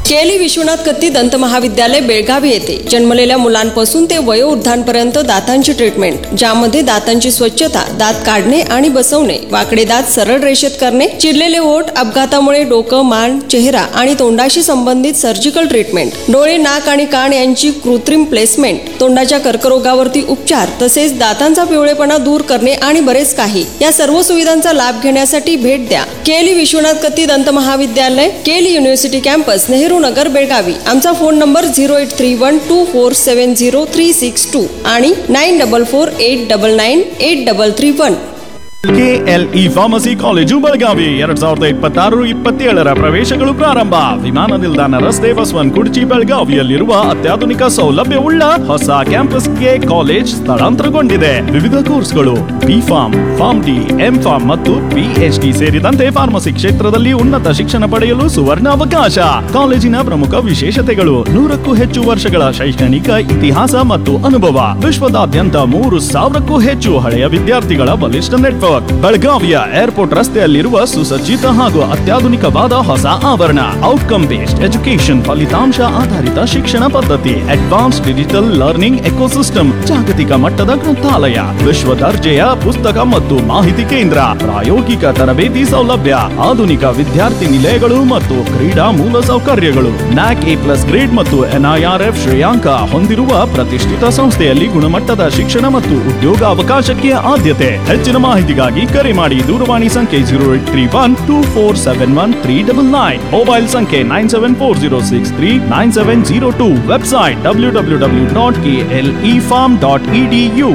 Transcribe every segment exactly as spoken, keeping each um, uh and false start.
केली विश्वनाथ कत्ती दंत महाविद्यालय बेळगावी येथे जन्मलेल्या मुलांपासून ते वयोवृद्धांपर्यंत दातांची ट्रीटमेंट, ज्यामध्ये दातांची स्वच्छता, दात काढणे आणि बसवणे, वाकडे दात सरळ रेषेत करणे, चिरलेले ओठ, अपघातामुळे डोकं, मान, चेहरा आणि तोंडाशी संबंधित सर्जिकल ट्रीटमेंट, डोळे, नाक आणि कान यांची कृत्रिम प्लेसमेंट, तोंडाच्या कर्करोगावरती उपचार, तसेच दातांचा पिवळेपणा दूर करणे आणि बरेच काही. या सर्व सुविधांचा लाभ घेण्यासाठी भेट द्या केली विश्वनाथ कत्ती दंत महाविद्यालय, केली युनिव्हर्सिटी कॅम्पस, नेहरू नगर, बेळगावी. आमचा phone number zero eight three one two four seven zero three six to आणि nine double four eight double nine eight double three one. KLE pharmacy college Belagavi ಎರಡ್ ಸಾವಿರದ ಇಪ್ಪತ್ತಾರು ಇಪ್ಪತ್ತೇಳರ ಪ್ರವೇಶಗಳು ಪ್ರಾರಂಭ. ವಿಮಾನ ನಿಲ್ದಾಣ ರಸ್ತೆ, ಬಸವನ್ ಕುರ್ಚಿ, ಬೆಳಗಾವಿಯಲ್ಲಿರುವ ಅತ್ಯಾಧುನಿಕ ಸೌಲಭ್ಯವುಳ್ಳ ಹೊಸ ಕ್ಯಾಂಪಸ್ಗೆ ಕಾಲೇಜ್ ಸ್ಥಳಾಂತರಗೊಂಡಿದೆ. ವಿವಿಧ ಕೋರ್ಸ್ಗಳು B form, form D, M form ಮತ್ತು ಪಿಎಚ್ ಡಿ ಸೇರಿದಂತೆ ಫಾರ್ಮಸಿ ಕ್ಷೇತ್ರದಲ್ಲಿ ಉನ್ನತ ಶಿಕ್ಷಣ ಪಡೆಯಲು ಸುವರ್ಣ ಅವಕಾಶ. ಕಾಲೇಜಿನ ಪ್ರಮುಖ ವಿಶೇಷತೆಗಳು: ನೂರಕ್ಕೂ ಹೆಚ್ಚು ವರ್ಷಗಳ ಶೈಕ್ಷಣಿಕ ಇತಿಹಾಸ ಮತ್ತು ಅನುಭವ, ವಿಶ್ವದಾದ್ಯಂತ ಮೂರು ಸಾವಿರಕ್ಕೂ ಹೆಚ್ಚು ಹಳೆಯ ವಿದ್ಯಾರ್ಥಿಗಳ ಬಲಿಷ್ಠ ನೆಟ್ವರ್ಕ್, ಬೆಳಗಾವಿಯ ಏರ್ಪೋರ್ಟ್ ರಸ್ತೆಯಲ್ಲಿರುವ ಸುಸಜ್ಜಿತ ಹಾಗೂ ಅತ್ಯಾಧುನಿಕವಾದ ಹೊಸ ಆವರಣ, ಔಟ್ಕಮ್ ಬೇಸ್ಡ್ ಎಜುಕೇಶನ್, ಫಲಿತಾಂಶ ಆಧಾರಿತ ಶಿಕ್ಷಣ ಪದ್ಧತಿ, ಅಡ್ವಾನ್ಸ್ ಡಿಜಿಟಲ್ ಲರ್ನಿಂಗ್ ಎಕೋಸಿಸ್ಟಮ್, ಜಾಗತಿಕ ಮಟ್ಟದ ಗ್ರಂಥಾಲಯ, ವಿಶ್ವ ದರ್ಜೆಯ ಪುಸ್ತಕ ಮತ್ತು ಮಾಹಿತಿ ಕೇಂದ್ರ, ಪ್ರಾಯೋಗಿಕ ತರಬೇತಿ ಸೌಲಭ್ಯ, ಆಧುನಿಕ ವಿದ್ಯಾರ್ಥಿ ನಿಲಯಗಳು ಮತ್ತು ಕ್ರೀಡಾ ಮೂಲ ಸೌಕರ್ಯಗಳು, ನ್ಯಾಕ್ ಎ ಪ್ಲಸ್ ಗ್ರೇಡ್ ಮತ್ತು ಎನ್ಐಆರ್ಎಫ್ ಶ್ರೇಯಾಂಕ ಹೊಂದಿರುವ ಪ್ರತಿಷ್ಠಿತ ಸಂಸ್ಥೆಯಲ್ಲಿ ಗುಣಮಟ್ಟದ ಶಿಕ್ಷಣ ಮತ್ತು ಉದ್ಯೋಗಾವಕಾಶಕ್ಕೆ ಆದ್ಯತೆ. ಹೆಚ್ಚಿನ ಮಾಹಿತಿಗಾಗಿ ಕರೆ ಮಾಡಿ. ದೂರವಾಣಿ ಸಂಖ್ಯೆ zero eight three one two four seven one three double nine, mobile ಸಂಖ್ಯೆ nine seven four zero six three nine seven zero two, website W W W dot K L E form dot E D you.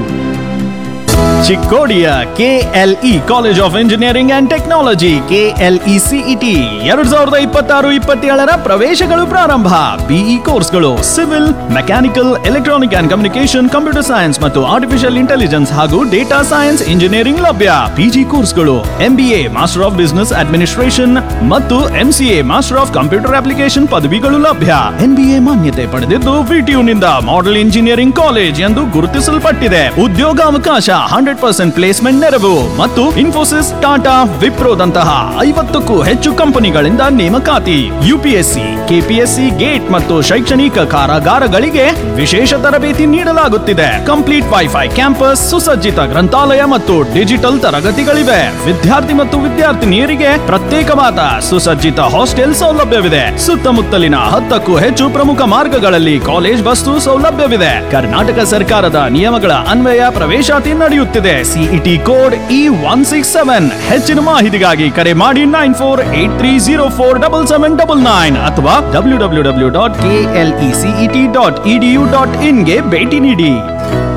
ಚಿಕ್ಕೋಡಿಯ KLE college of engineering and technology KLE CET ಎರಡ್ ಸಾವಿರದ ಇಪ್ಪತ್ತಾರು ಇಪ್ಪತ್ತೇಳರ ಪ್ರವೇಶಗಳು ಪ್ರಾರಂಭ. BE ಕೋರ್ಸ್ಗಳು civil, mechanical, electronic and communication, computer science ಮತ್ತು artificial intelligence ಹಾಗೂ data science engineering ಲಭ್ಯ. PG ಕೋರ್ಸ್ಗಳು MBA, master of business administration ಮತ್ತು MCA, master of computer application ಪದವಿಗಳು ಲಭ್ಯ. ಎನ್ಬಿಎ ಮಾನ್ಯತೆ ಪಡೆದಿದ್ದು ವಿಟಿಯುನಿಂದ ಮಾಡೆಲ್ ಇಂಜಿನಿಯರಿಂಗ್ ಕಾಲೇಜ್ ಎಂದು ಗುರುತಿಸಲ್ಪಟ್ಟಿದೆ. ಉದ್ಯೋಗಾವಕಾಶ, ಹಂಡ್ರೆಡ್ ಪರ್ಸೆಂಟ್ ಪ್ಲೇಸ್ಮೆಂಟ್ ನೆರವು ಮತ್ತು ಇನ್ಫೋಸಿಸ್, ಟಾಟಾ, ವಿಪ್ರೋದಂತಹ ಐವತ್ತಕ್ಕೂ ಹೆಚ್ಚು ಕಂಪನಿಗಳಿಂದ ನೇಮಕಾತಿ. ಯುಪಿಎಸ್ಸಿ, ಕೆಪಿಎಸ್ಸಿ, ಗೇಟ್ ಮತ್ತು ಶೈಕ್ಷಣಿಕ ಕಾರಾಗಾರಗಳಿಗೆ ವಿಶೇಷ ತರಬೇತಿ ನೀಡಲಾಗುತ್ತಿದೆ. ಕಂಪ್ಲೀಟ್ ವೈಫೈ ಕ್ಯಾಂಪಸ್, ಸುಸಜ್ಜಿತ ಗ್ರಂಥಾಲಯ ಮತ್ತು ಡಿಜಿಟಲ್ ತರಗತಿಗಳಿವೆ. ವಿದ್ಯಾರ್ಥಿ ಮತ್ತು ವಿದ್ಯಾರ್ಥಿನಿಯರಿಗೆ ಪ್ರತ್ಯೇಕವಾದ ಸುಸಜ್ಜಿತ ಹಾಸ್ಟೆಲ್ ಸೌಲಭ್ಯವಿದೆ. ಸುತ್ತಮುತ್ತಲಿನ ಹತ್ತಕ್ಕೂ ಹೆಚ್ಚು ಪ್ರಮುಖ ಮಾರ್ಗಗಳಲ್ಲಿ ಕಾಲೇಜ್ ಬಸ್ಸು ಸೌಲಭ್ಯವಿದೆ. ಕರ್ನಾಟಕ ಸರ್ಕಾರದ ನಿಯಮಗಳ ಅನ್ವಯ ಪ್ರವೇಶಾತಿ ನಡೆಯುತ್ತಿದೆ. CET code E one six seven. ಹೆಚ್ಚಿನ ಮಾಹಿತಿಗಾಗಿ ಕರೆ ಮಾಡಿ nine four eight three zero four double seven double nine ಅಥವಾ W W W dot K L E CET dot E D you dot in ಗೆ ಭೇಟಿ ನೀಡಿ.